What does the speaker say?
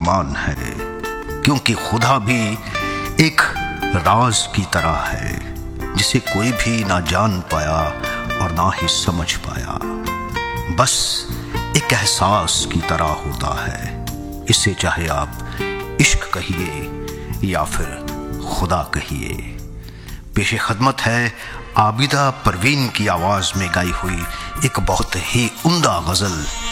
अरमान है, क्योंकि खुदा भी एक राज की तरह है जिसे कोई भी ना जान पाया और ना ही समझ पाया। बस एक एहसास की तरह होता है, इसे चाहे आप इश्क कहिए या फिर खुदा कहिए। पेशे खदमत है आबिदा परवीन की आवाज में गाई हुई एक बहुत ही उम्दा गजल।